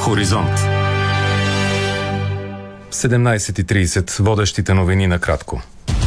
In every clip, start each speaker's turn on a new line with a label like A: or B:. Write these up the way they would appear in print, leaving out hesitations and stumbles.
A: Хоризонт. 17:30. Водещите новини накратко.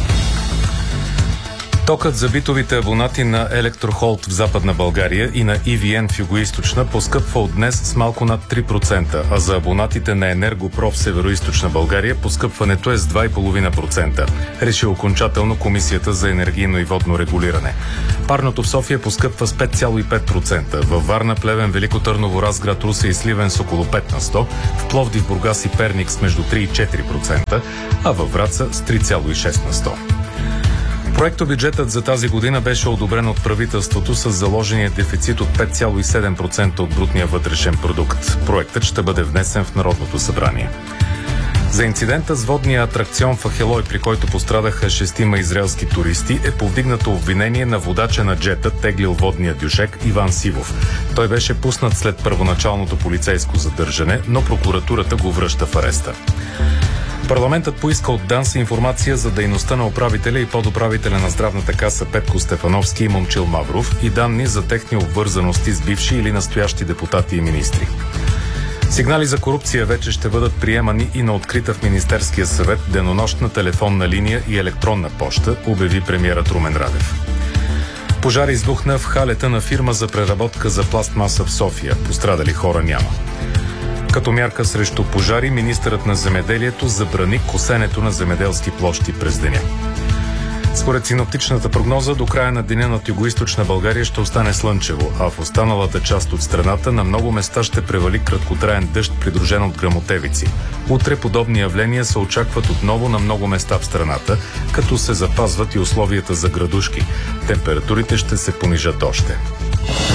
A: Токът за битовите абонати на Електрохолд в Западна България и на EVN в Югоизточна поскъпва от днес с малко над 3%, а за абонатите на Енергопро в Североизточна България поскъпването е с 2,5%, реши окончателно Комисията за енергийно и водно регулиране. Парното в София поскъпва с 5,5%, във Варна, Плевен, Велико Търново, Разград, Русе и Сливен с около 5%, в Пловдив, Бургас и Перник с между 3 и 4%, а във Враца с 3,6%. Проектобюджетът за тази година беше одобрен от правителството с заложения дефицит от 5,7% от брутния вътрешен продукт. Проектът ще бъде внесен в Народното събрание. За инцидента с водния атракцион в Ахелой, при който пострадаха 6 израелски туристи, е повдигнато обвинение на водача на джета, теглил водния дюшек, Иван Сивов. Той беше пуснат след първоначалното полицейско задържане, но прокуратурата го връща в ареста. Парламентът поиска от ДАНС информация за дейността на управителя и подуправителя на здравната каса Петко Стефановски и Момчил Мавров и данни за техни обвързаности с бивши или настоящи депутати и министри. Сигнали за корупция вече ще бъдат приемани и на открита в Министерския съвет денонощна телефонна линия и електронна поща, обяви премиерът Румен Радев. Пожар избухна в халета на фирма за преработка за пластмаса в София. Пострадали хора няма. Като мярка срещу пожари, министърът на земеделието забрани косенето на земеделски площи през деня. Според синоптичната прогноза, до края на деня над Югоизточна България ще остане слънчево, а в останалата част от страната на много места ще превали краткотраен дъжд, придружен от гръмотевици. Утре подобни явления се очакват отново на много места в страната, като се запазват и условията за градушки. Температурите ще се понижат още.